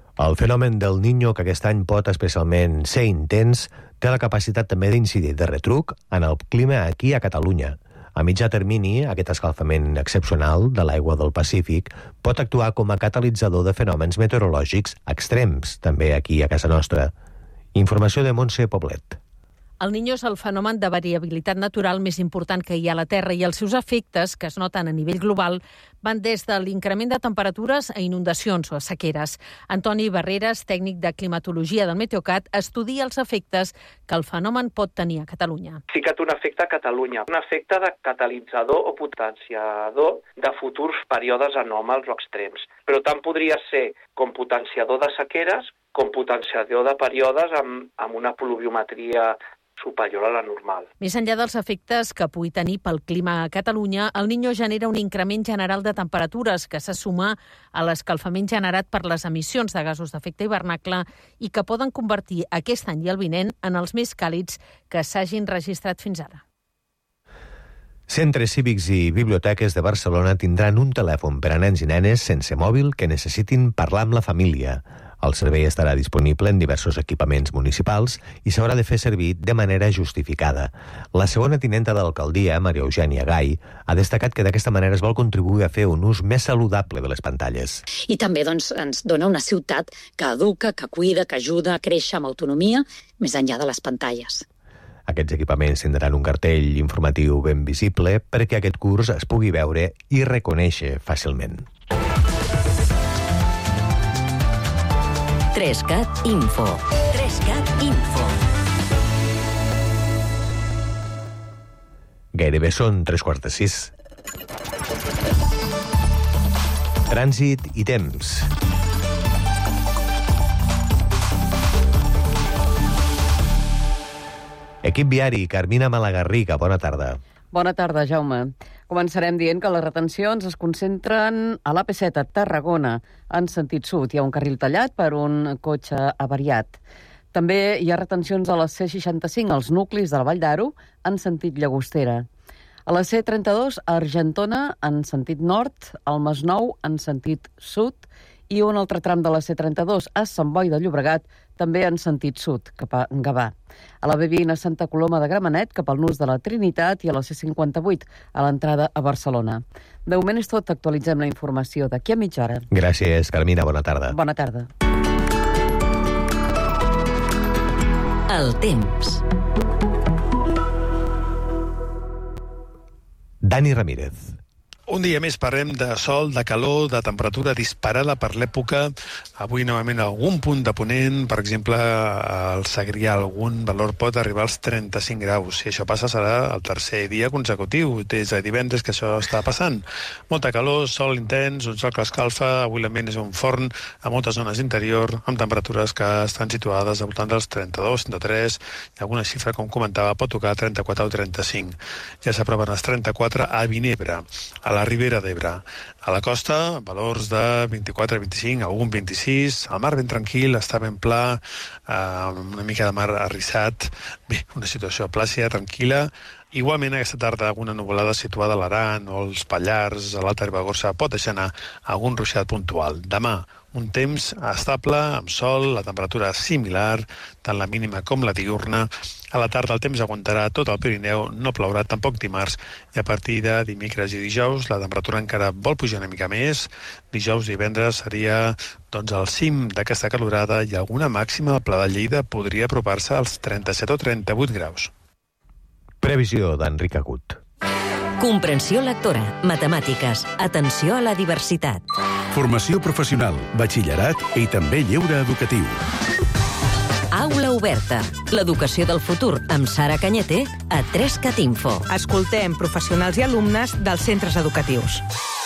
El fenomen del Niño, que aquest any pot especialment ser intens, té la capacitat també d'incidir de retruc en el clima aquí a Catalunya. A mitjà termini, aquest escalfament excepcional de l'aigua del Pacífic pot actuar com a catalitzador de fenòmens meteorològics extrems, també aquí a casa nostra. Informació de Montse Poblet. El Niño és el fenomen de variabilitat natural més important que hi ha a la Terra i els seus efectes, que es noten a nivell global, van des de l'increment de temperatures a inundacions o a sequeres. Antoni Barreras, tècnic de climatologia del Meteocat, estudia els efectes que el fenomen pot tenir a Catalunya. Sí que té un efecte a Catalunya, un efecte de catalitzador o potenciador de futurs períodes anòmals o extrems. Però tant podria ser com potenciador de sequeres com potenciador de períodes amb una pluviometria superior a la normal. Més enllà dels efectes que pugui tenir pel clima a Catalunya, el Niño genera un increment general de temperatures que se suma a l'escalfament generat per les emissions de gasos d'efecte hivernacle i que poden convertir aquest any i el vinent en els més càlids que s'hagin registrat fins ara. Centres cívics i biblioteques de Barcelona tindran un telèfon per a nens i nenes sense mòbil que necessitin parlar amb la família. El servei estarà disponible en diversos equipaments municipals i s'haurà de fer servir de manera justificada. La segona tinenta de l'alcaldia, Maria Eugènia Gai, ha destacat que d'aquesta manera es vol contribuir a fer un ús més saludable de les pantalles. I també ens dona una ciutat que educa, que cuida, que ajuda a créixer amb autonomia, més enllà de les pantalles. Aquests equipaments tindran un cartell informatiu ben visible perquè aquest curs es pugui veure i reconèixer fàcilment. 3CAT Info. 3CAT Info. Gairebé són 3:45. Trànsit i temps. Equip viari, Carmina Malagarriga, bona tarda. Bona tarda, Jaume. Començarem dient que les retencions es concentren a l'AP7 a Tarragona, en sentit sud. Hi ha un carril tallat per un cotxe avariat. També hi ha retencions a la C65 als nuclis de la Vall d'Aro, en sentit Llagostera. A la C32 a Argentona, en sentit nord, al Masnou, en sentit sud, i un altre tram de la C32 a Sant Boi de Llobregat, també en sentit sud, cap a Gavà. A la B20 a Santa Coloma de Gramenet, cap al nus de la Trinitat, i a la C58 a l'entrada a Barcelona. De moment és tot, actualitzem la informació d'aquí a mitja hora. Gràcies, Carmina, bona tarda. Bona tarda. El temps. Dani Ramírez. Un dia més parlem de sol, de calor, de temperatura disparada per l'època. Avui, novament, algun punt de ponent, per exemple, al Segrià, algun valor pot arribar als 35 graus. Si això passa, serà el tercer dia consecutiu, des de divendres que això està passant. Molta calor, sol intens, un sol que escalfa. Avui l'ambient és un forn a moltes zones d'interior, amb temperatures que estan situades al voltant dels 32, 33, i alguna xifra, com comentava, pot tocar 34 o 35. Ja s'aproven els 34 a Vinebre, a la Ribera d'Ebre. A la costa, valors de 24 a 25, algun 26. El mar ben tranquil, està ben pla, una mica de mar arrissat. Bé, una situació plàcida, tranquil·la. Igualment, aquesta tarda, alguna nuvolada situada a l'Aran o als Pallars, a l'Alta Ribagorça, pot deixar anar algun ruixat puntual. Demà, un temps estable, amb sol, la temperatura similar, tant la mínima com la diurna. A la tarda el temps aguantarà tot el Pirineu, no plourà tampoc dimarts, i a partir de dimecres i dijous la temperatura encara vol pujar una mica més. Dijous i divendres seria el cim d'aquesta calorada i alguna màxima al Pla de Lleida podria apropar-se als 37 o 38 graus. Previsió d'Enric Agut. Comprensió lectora, matemàtiques, atenció a la diversitat. Formació professional, batxillerat i també lleure educatiu. Aula oberta, l'educació del futur amb Sara Cañete a 3CAT Info. Escoltem professionals i alumnes dels centres educatius.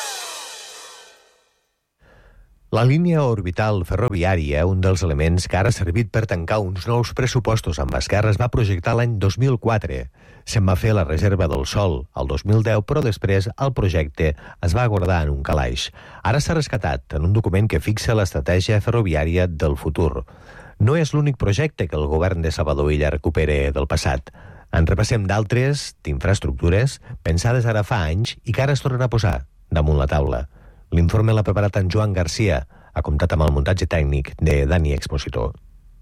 La línia orbital ferroviària, un dels elements que ara ha servit per tancar uns nous pressupostos amb Esquerra, es va projectar l'any 2004. Se'n va fer la reserva del sòl el 2010, però després el projecte es va guardar en un calaix. Ara s'ha rescatat en un document que fixa l'estratègia ferroviària del futur. No és l'únic projecte que el govern de Salvador Illa recupera del passat. En repassem d'altres, d'infraestructures, pensades ara fa anys i que ara es tornen a posar damunt la taula. L'informe l'ha preparat en Joan Garcia. ha comptat amb el muntatge tècnic de Dani Expositor.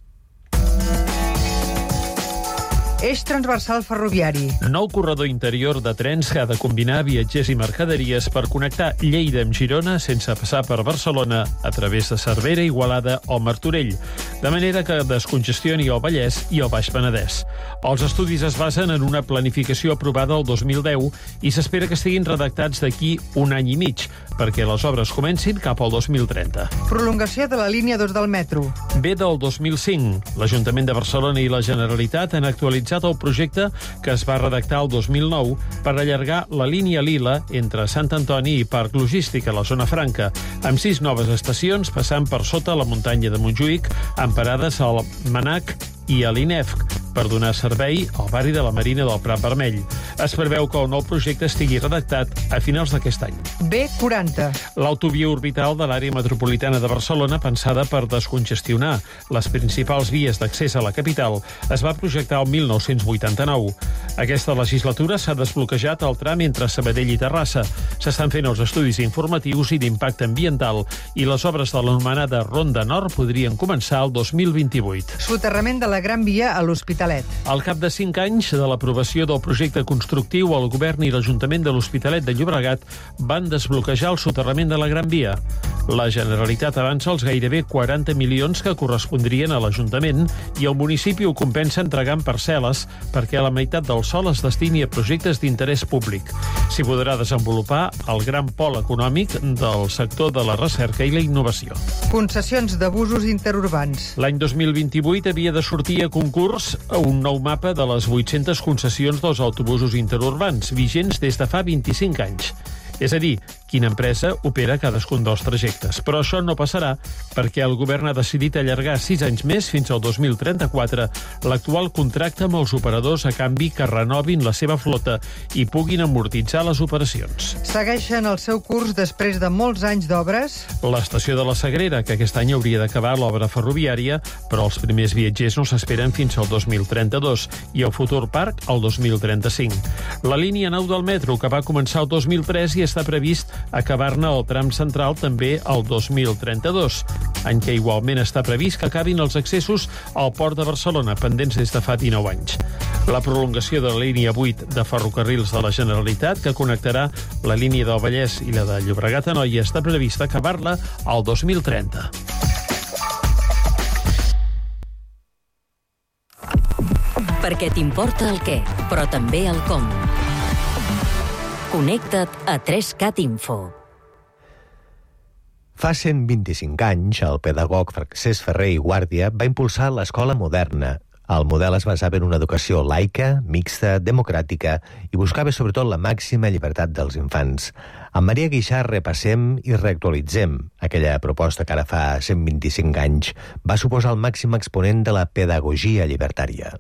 Eix transversal ferroviari. Nou corredor interior de trens que ha de combinar viatgers i mercaderies per connectar Lleida amb Girona sense passar per Barcelona a través de Cervera, Igualada o Martorell, de manera que descongestioni el Vallès i el Baix Penedès. Els estudis es basen en una planificació aprovada el 2010 i s'espera que estiguin redactats d'aquí un any i mig, perquè les obres comencin cap al 2030. Prolongació de la línia 2 del metro. Ve del 2005. L'Ajuntament de Barcelona i la Generalitat han actualitzat el projecte que es va redactar el 2009 per allargar la línia Lila entre Sant Antoni i Parc Logístic a la zona franca, amb 6 noves estacions passant per sota la muntanya de Montjuïc, amb parades al Manac i a l'INEFC, per donar servei al barri de la Marina del Prat Vermell. Es preveu que el nou projecte estigui redactat a finals d'aquest any. B40. L'autovia orbital de l'àrea metropolitana de Barcelona, pensada per descongestionar les principals vies d'accés a la capital, es va projectar el 1989. Aquesta legislatura s'ha desbloquejat el tram entre Sabadell i Terrassa. S'estan fent els estudis informatius i d'impacte ambiental i les obres de l'anomenada Ronda Nord podrien començar el 2028. Soterrament de la Gran Via a l'Hospitalet. Al cap de 5 anys de l'aprovació del projecte constructiu, el govern i l'Ajuntament de l'Hospitalet de Llobregat van desbloquejar el soterrament de la Gran Via. La Generalitat avança els gairebé 40 milions que correspondrien a l'Ajuntament i el municipi ho compensa entregant parcel·les perquè la meitat del sòl es destini a projectes d'interès públic. S'hi podrà desenvolupar el gran pol econòmic del sector de la recerca i la innovació. Concessions d'abusos interurbans. L'any 2028 havia de sortir a concurs un nou mapa de les 800 concessions dels autobusos interurbans, vigents des de fa 25 anys. És a dir, quina empresa opera cadascun dels trajectes. Però això no passarà perquè el govern ha decidit allargar 6 anys més, fins al 2034, l'actual contracte amb els operadors a canvi que renovin la seva flota i puguin amortitzar les operacions. Segueixen el seu curs després de molts anys d'obres. L'estació de la Sagrera, que aquest any hauria d'acabar l'obra ferroviària, però els primers viatgers no s'esperen fins al 2032 i el futur parc al 2035. La línia 9 del metro, que va començar el 2003 i està previst acabar-ne el tram central també el 2032, any que igualment està previst que acabin els accessos al Port de Barcelona, pendents des de fa 19 anys. La prolongació de la línia 8 de ferrocarrils de la Generalitat, que connectarà la línia del Vallès i la de Llobregat Anoia, està previst acabar-la al 2030. Perquè t'importa el què, però també el com. Connecta't a 3CAT Info. Fa 125 anys, el pedagog Francesc Ferrer i Guàrdia va impulsar l'escola moderna. El model es basava en una educació laica, mixta, democràtica i buscava sobretot la màxima llibertat dels infants. Amb Maria Guixart repassem i reactualitzem aquella proposta que ara fa 125 anys va suposar el màxim exponent de la pedagogia llibertària.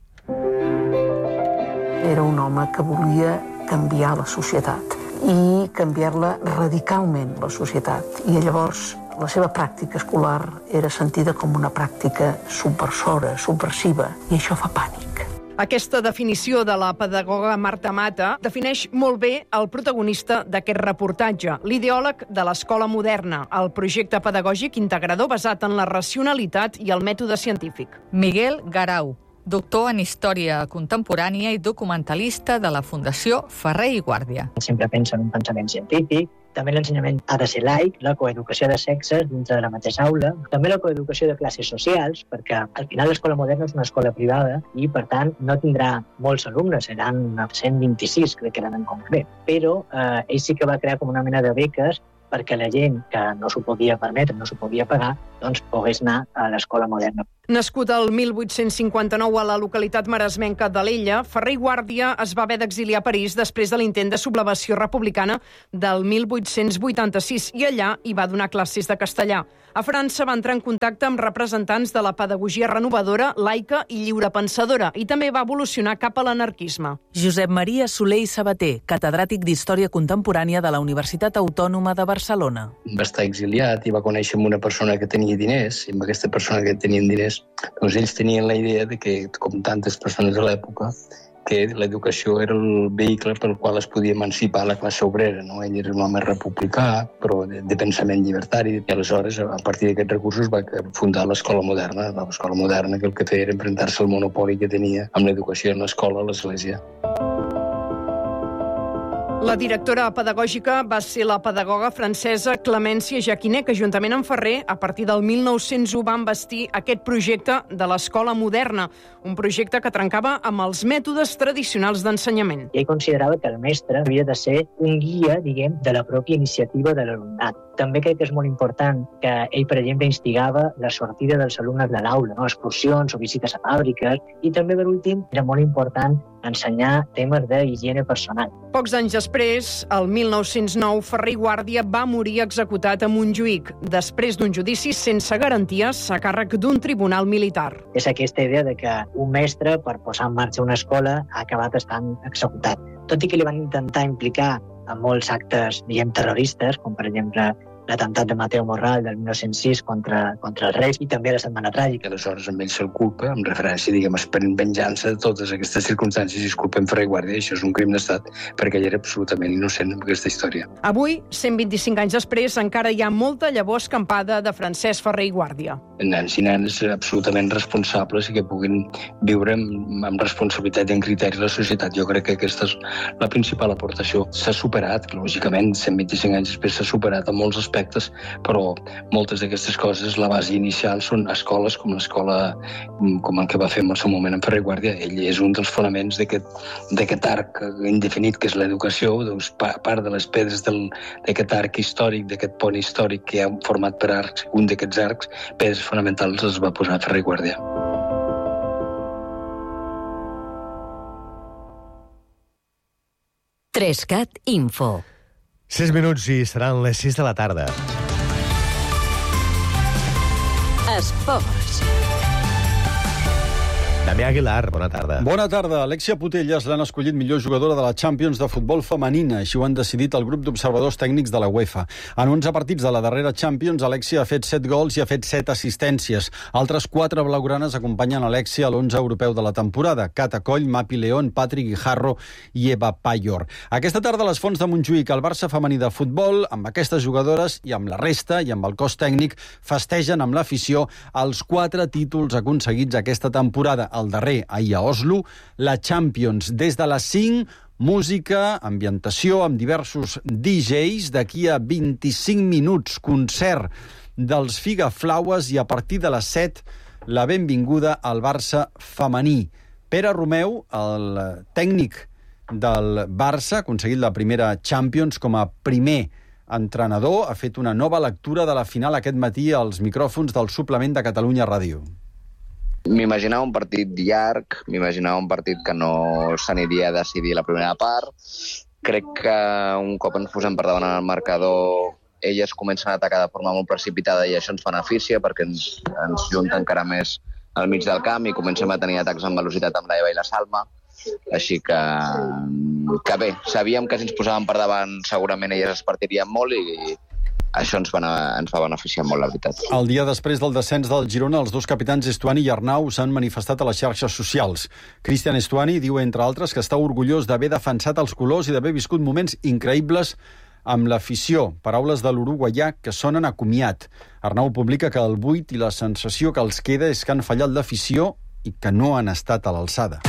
Era un home que volia canviar la societat i canviar-la radicalment, la societat. I llavors la seva pràctica escolar era sentida com una pràctica subversora, subversiva, i això fa pànic. Aquesta definició de la pedagoga Marta Mata defineix molt bé el protagonista d'aquest reportatge, l'ideòleg de l'escola moderna, el projecte pedagògic integrador basat en la racionalitat i el mètode científic. Miguel Garau, doctor en Història Contemporània i documentalista de la Fundació Ferrer i Guàrdia. Sempre pensa en un pensament científic. També l'ensenyament ha de ser laic, la coeducació de sexes dintre de la mateixa aula. També la coeducació de classes socials, perquè al final l'escola moderna és una escola privada i, per tant, no tindrà molts alumnes, seran 126, crec que eren en concret. Però ell sí que va crear com una mena de beques perquè la gent que no s'ho podia permetre, no s'ho podia pagar, doncs pogués anar a l'escola moderna. Nascut el 1859 a la localitat maresmenca d'Alella, Ferrer i Guàrdia es va haver d'exiliar a París després de l'intent de sublevació republicana del 1886 i allà hi va donar classes de castellà. A França va entrar en contacte amb representants de la pedagogia renovadora, laica i lliurepensadora i també va evolucionar cap a l'anarquisme. Josep Maria Soler i Sabater, catedràtic d'Història Contemporània de la Universitat Autònoma de Barcelona. Va estar exiliat i va conèixer amb una persona que tenia diners, i amb aquesta persona que tenien diners, doncs ells tenien la idea de que, com tantes persones de l'època, que l'educació era el vehicle pel qual es podia emancipar la classe obrera, no? Ell era un home republicà, però de pensament llibertari, i aleshores, a partir d'aquests recursos, va fundar l'Escola Moderna. L'Escola Moderna, que el que feia era enfrontar-se al monopoli que tenia amb l'educació en l'escola a l'Església. La directora pedagògica va ser la pedagoga francesa Clemència Jacquinet, que juntament amb Ferrer, a partir del 1901, van bastir aquest projecte de l'Escola Moderna, un projecte que trencava amb els mètodes tradicionals d'ensenyament. I ell considerava que el mestre havia de ser un guia, diguem, de la pròpia iniciativa de l'alumnat. També crec que és molt important que ell, per exemple, instigava la sortida dels alumnes de l'aula, no? Excursions o visites a fàbriques, i també, per últim, era molt important ensenyar temes d'higiene personal. Pocs anys després, el 1909, Ferrer i Guàrdia va morir executat a Montjuïc, després d'un judici sense garanties a càrrec d'un tribunal militar. És aquesta idea de que un mestre, per posar en marxa una escola, ha acabat estant executat. Tot i que li van intentar implicar en molts actes, diguem, terroristes, com per exemple l'atemptat de Mateo Morral del 1906 contra els Reis i també la Setmana Tràgica. Aleshores, amb ell se'l culpa, amb referència, diguem, esperant venjança de totes aquestes circumstàncies, i es culpa en Ferrer i Guàrdia, i això és un crim d'estat, perquè ell era absolutament innocent en aquesta història. Avui, 125 anys després, encara hi ha molta llavor escampada de Francesc Ferrer i Guàrdia. Nens i nenes absolutament responsables i que puguin viure amb responsabilitat i amb criteri la societat. Jo crec que aquesta és la principal aportació. S'ha superat, lògicament, 125 anys després s'ha superat en molts aspectes, però moltes d'aquestes coses, la base inicial són escoles com l'escola com el que va fer en el seu moment en Ferrer i Guàrdia. Ell és un dels fonaments d'aquest arc indefinit que és l'educació. Doncs, part de les pedres d'aquest arc històric, d'aquest pont històric que ha format per arcs, un d'aquests arcs, pedres fonamentals es va posar a Ferrer i Guàrdia. Trescat Info. 6 minuts i seran les 6 de la tarda. Esports. Damià Aguilar, bona tarda. Bona tarda. Alexia Putellas l'han escollit millor jugadora de la Champions de futbol femenina. Així ho han decidit el grup d'observadors tècnics de la UEFA. En 11 partits de la darrera Champions, Alexia ha fet 7 gols i ha fet 7 assistències. Altres 4 blaugranes acompanyen Alexia a l'11 europeu de la temporada. Cata Coll, Mapi León, Patrick Guijarro i Eva Payor. Aquesta tarda a les Fonts de Montjuïc, el Barça femení de futbol, amb aquestes jugadores i amb la resta i amb el cos tècnic, festegen amb l'afició els 4 títols aconseguits aquesta temporada. El darrer, ahir a Oslo, la Champions. Des de les 5, música, ambientació, amb diversos DJs. D'aquí a 25 minuts, concert dels Figaflaues, i a partir de les 7, la benvinguda al Barça femení. Pere Romeu, el tècnic del Barça, ha aconseguit la primera Champions com a primer entrenador, ha fet una nova lectura de la final aquest matí als micròfons del suplement de Catalunya Ràdio. M'imaginava un partit llarg, m'imaginava un partit que no s'aniria a decidir la primera part. Crec que un cop ens posem per davant el marcador, elles comencen a atacar de forma molt precipitada i això ens beneficia perquè ens junta encara més al mig del camp i comencem a tenir atacs amb velocitat amb la Eva i la Salma. Així que bé, sabíem que si ens posàvem per davant segurament elles es partirien molt i això ens va beneficiar molt, la veritat. El dia després del descens del Girona, els dos capitans Estuani i Arnau s'han manifestat a les xarxes socials. Cristian Estuani diu, entre altres, que està orgullós d'haver defensat els colors i d'haver viscut moments increïbles amb l'afició. Paraules de l'uruguaià que sonen a comiat. Arnau publica que el buit i la sensació que els queda és que han fallat l'afició i que no han estat a l'alçada.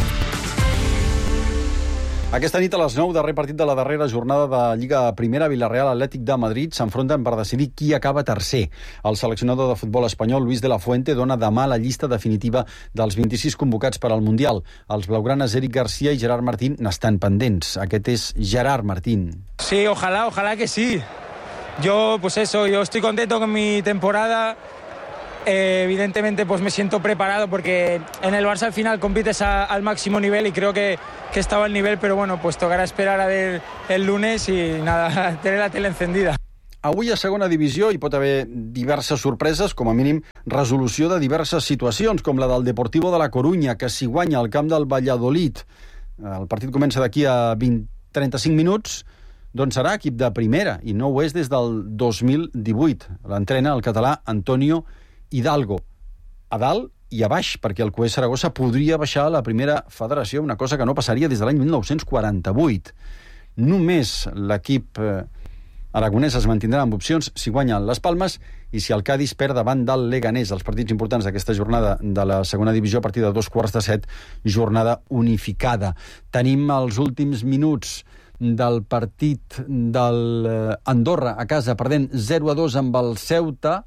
Aquesta nit a les 9, darrer partit de la darrera jornada de Lliga Primera, Villarreal Atlètic de Madrid s'enfronten per decidir qui acaba tercer. El seleccionador de futbol espanyol, Luis de la Fuente, dona demà la llista definitiva dels 26 convocats per al Mundial. Els blaugranes Eric García i Gerard Martín n'estan pendents. Aquest és Gerard Martín. Sí, ojalá que sí. Yo estoy contento con mi temporada. Evidentemente pues me siento preparado porque en el Barça al final compites al máximo nivel y creo que estaba al nivel, pero bueno, pues tocará esperar a ver el lunes y nada, tener la tele encendida. Avui a segona divisió hi pot haver diverses sorpreses, com a mínim resolució de diverses situacions, com la del Deportivo de la Corunya, que si guanya al camp del Valladolid, el partit comença d'aquí a 35 minuts, doncs serà equip de primera, i no ho és des del 2018. L'entrena el català Antonio Hidalgo. A dalt i a baix, perquè el CUE Saragossa podria baixar a la primera federació, una cosa que no passaria des de l'any 1948. Només l'equip aragonès es mantindrà amb opcions si guanyen les Palmes i si el Cádiz perd davant del Leganés. Els partits importants d'aquesta jornada de la segona divisió a partir de 7:15, jornada unificada. Tenim els últims minuts del partit del Andorra a casa, perdent 0-2 amb el Ceuta,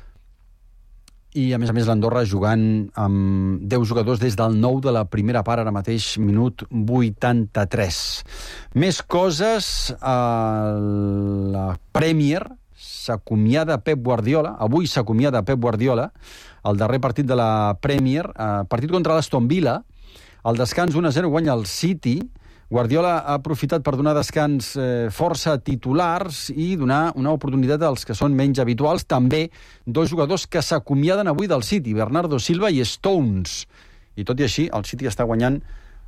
i a més l'Andorra jugant amb 10 jugadors des del 9 de la primera part, ara mateix minut 83. Més coses, a la Premier s'acomiada Pep Guardiola, avui s'acomiada Pep Guardiola, el darrer partit de la Premier, partit contra l'Aston Villa, al descans 1-0 guanya el City. Guardiola ha aprofitat per donar descans força titulars i donar una oportunitat als que són menys habituals. També dos jugadors que s'acomiaden avui del City, Bernardo Silva i Stones. I tot i així, el City està guanyant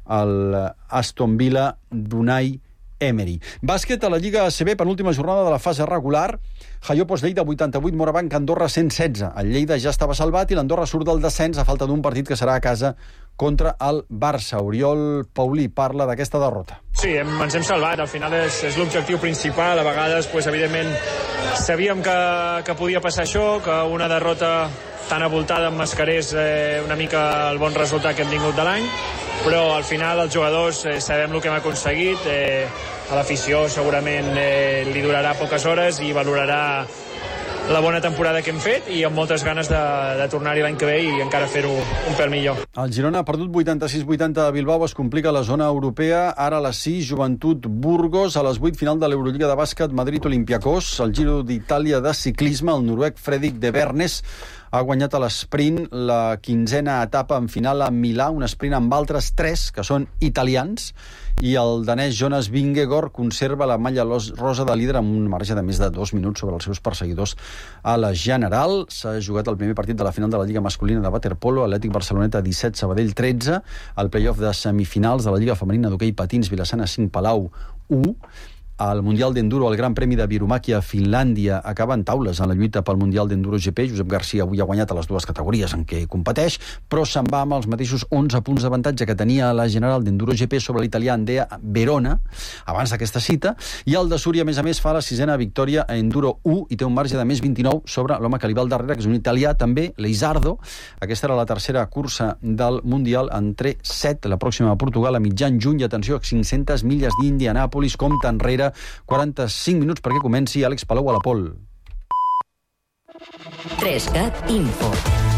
l'Aston Villa d'Unai Emery. Bàsquet a la Lliga ACB, penúltima jornada de la fase regular. Jaiopos Lleida 88, Morabanc Andorra 116. El Lleida ja estava salvat i l'Andorra surt del descens a falta d'un partit que serà a casa contra el Barça. Oriol Paulí parla d'aquesta derrota. Sí, ens hem salvat. Al final és l'objectiu principal. A vegades, evidentment, sabíem que podia passar això, que una derrota tan avoltada emmascarés una mica el bon resultat que hem tingut de l'any, però al final els jugadors sabem el que hem aconseguit. A l'afició segurament li durarà poques hores i valorarà la bona temporada que hem fet i amb moltes ganes de tornar-hi l'any que ve i encara fer-ho un pèl millor. El Girona ha perdut 86-80 a Bilbao, es complica la zona europea. Ara a les 6, Joventut Burgos, a les 8, final de l'Eurolliga de bàsquet, Madrid-Olympiacos, el Giro d'Itàlia de ciclisme, el noruec Fredrik de Bernes ha guanyat a l'esprint la 15a etapa en final a Milà, un esprint amb altres 3 que són italians, i el danès Jonas Vingegaard conserva la malla rosa de líder amb un marge de més de 2 minuts sobre els seus perseguidors a la general. S'ha jugat el primer partit de la final de la Lliga masculina de waterpolo, Atlètic Barceloneta 17, Sabadell 13, el play-off de semifinals de la Lliga femenina d'hoquei patins, Vilassana 5, Palau 1. Al Mundial d'Enduro, el Gran Premi de Virumàquia a Finlàndia acaba en taules en la lluita pel Mundial d'Enduro GP. Josep Garcia avui ha guanyat a les dues categories en què competeix, però se'n va amb els mateixos 11 punts d'avantatge que tenia la general d'Enduro GP sobre l'italià Andrea Verona abans d'aquesta cita, i el de Súria, a més, fa la 6a victòria a Enduro 1 i té un marge de més 29 sobre l'home que li va al darrere, que és un italià també, Leizardo. Aquesta era la tercera cursa del Mundial, en 7, la pròxima a Portugal a mitjan juny. Atenció, 500 milles d'Indianàpolis, compta enrere 45 minuts perquè comenci. Àlex Palou a la Pol. 3CAT Info.